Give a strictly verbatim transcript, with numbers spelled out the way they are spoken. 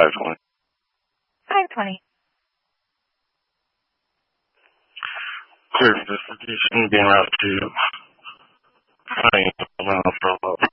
five twenty. five twenty. Clear for distribution being routed to Honey, Alabama for a